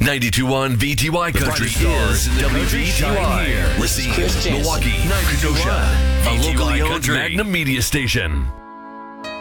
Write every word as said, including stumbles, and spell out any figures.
ninety-two point one V T Y Country is W V T Y. Racine, Milwaukee, Kenosha, a locally owned Magnum media station.